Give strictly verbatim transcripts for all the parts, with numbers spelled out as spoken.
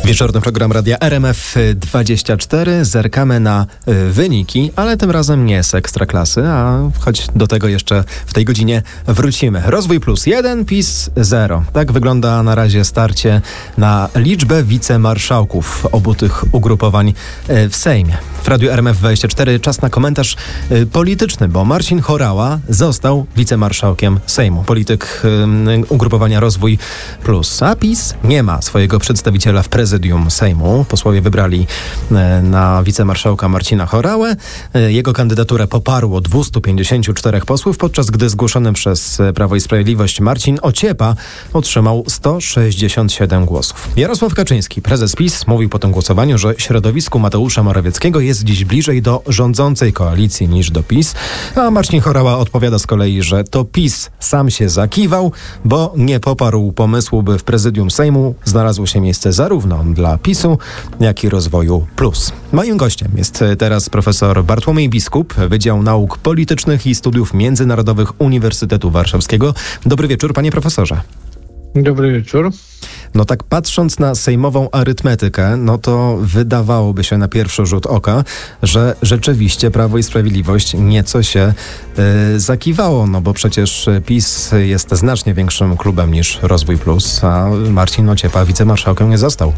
Wieczorny program Radia R M F dwadzieścia cztery. Zerkamy na y, wyniki, ale tym razem nie z Ekstraklasy, a choć do tego jeszcze w tej godzinie wrócimy. Rozwój Plus jeden, PiS zero. Tak wygląda na razie starcie na liczbę wicemarszałków obu tych ugrupowań y, w Sejmie. W Radiu R M F dwadzieścia cztery czas na komentarz y, polityczny, bo Marcin Horała został wicemarszałkiem Sejmu. Polityk y, ugrupowania Rozwój Plus. A PiS nie ma swojego przedstawiciela w prezydium Sejmu. Posłowie wybrali y, na wicemarszałka Marcina Horałę. Y, jego kandydaturę poparło dwieście pięćdziesiąt cztery posłów, podczas gdy zgłoszony przez Prawo i Sprawiedliwość Marcin Ociepa otrzymał sto sześćdziesiąt siedem głosów. Jarosław Kaczyński, prezes PiS, mówił po tym głosowaniu, że środowisku Mateusza Morawieckiego jest dziś bliżej do rządzącej koalicji niż do PiS, a Marcin Horała odpowiada z kolei, że to PiS sam się zakiwał, bo nie poparł pomysłu, by w prezydium Sejmu znalazło się miejsce zarówno dla PiSu, jak i Rozwoju Plus. Moim gościem jest teraz profesor Bartłomiej Biskup, Wydział Nauk Politycznych i Studiów Międzynarodowych Uniwersytetu Warszawskiego. Dobry wieczór, panie profesorze. Dobry wieczór. No tak patrząc na sejmową arytmetykę, no to wydawałoby się na pierwszy rzut oka, że rzeczywiście Prawo i Sprawiedliwość nieco się y, zakiwało, no bo przecież PiS jest znacznie większym klubem niż Rozwój Plus, a Marcin Ociepa wicemarszałkiem nie został.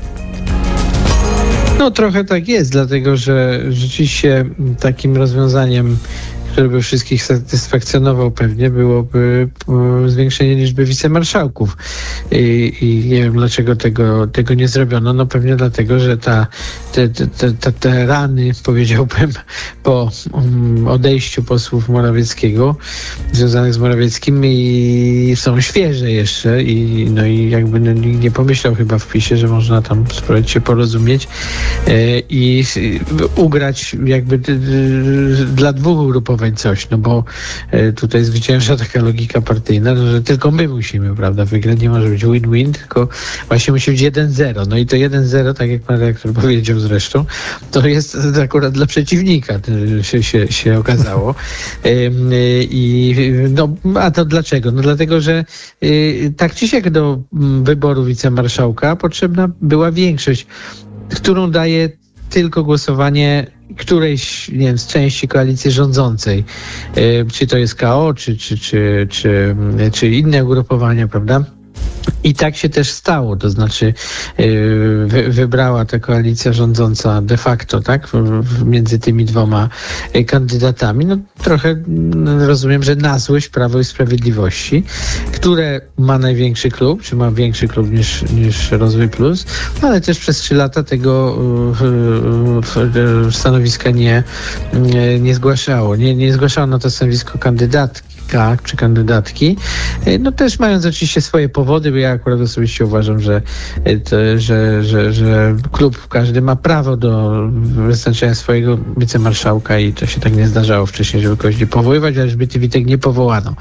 No trochę tak jest, dlatego że rzeczywiście takim rozwiązaniem, które by wszystkich satysfakcjonował, pewnie byłoby zwiększenie liczby wicemarszałków. I, i nie wiem, dlaczego tego, tego nie zrobiono. No pewnie dlatego, że ta, te, te, te, te rany, powiedziałbym, po um, odejściu posłów Morawieckiego, związanych z Morawieckim, i są świeże jeszcze i, no i jakby no, nikt nie pomyślał chyba w PiSie, że można tam spróbować się porozumieć e, i ugrać jakby d, d, dla dwóch ugrupowań coś, no bo e, tutaj zwycięża taka logika partyjna, no, że tylko my musimy, prawda, wygrać, nie może być win-win, tylko właśnie musi być jeden zero. No i to jeden zero, tak jak pan redaktor powiedział zresztą, to jest akurat dla przeciwnika, to się, się, się okazało. E, I no, a to dlaczego? No dlatego, że e, tak czy siak do wyboru wicemarszałka potrzebna była większość, którą daje tylko głosowanie którejś, nie wiem, z części koalicji rządzącej. Yy, czy to jest K O, czy, czy, czy, czy, czy inne ugrupowania, prawda? I tak się też stało, to znaczy yy, wy, wybrała ta koalicja rządząca de facto, tak, w, w, między tymi dwoma y, kandydatami. No trochę no, rozumiem, że na złość Prawo i Sprawiedliwości, które ma największy klub, czy ma większy klub niż, niż Rozwój Plus, ale też przez trzy lata tego y, y, y, stanowiska nie, y, nie zgłaszało. Nie, nie zgłaszało na to stanowisko kandydatki czy kandydatki, no też mając oczywiście swoje powody, bo ja akurat osobiście uważam, że, to, że, że, że klub każdy ma prawo do wyznaczenia swojego wicemarszałka i to się tak nie zdarzało wcześniej, żeby kogoś nie powoływać, ale Elżbiety Witek nie powołano.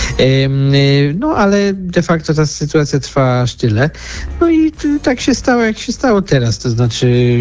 No ale de facto ta sytuacja trwa aż tyle. No i tak się stało, jak się stało teraz, to znaczy